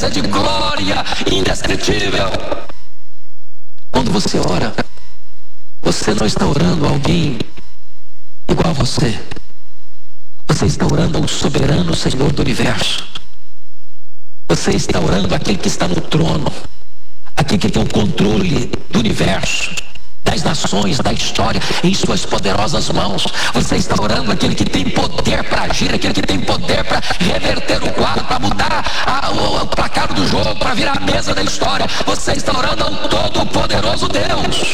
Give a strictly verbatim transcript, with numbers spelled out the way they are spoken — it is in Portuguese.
de glória indescritível. Quando você ora, você não está orando a alguém igual a você. Você está orando ao soberano Senhor do universo. Você está orando àquele que está no trono, aquele que tem o controle do universo, das nações, da história, em suas poderosas mãos. Você está orando àquele que tem poder para agir, aquele que tem poder para reverter o quadro, para mudar a, o, o placar do jogo, para virar a mesa da história. Você está orando ao todo-poderoso Deus.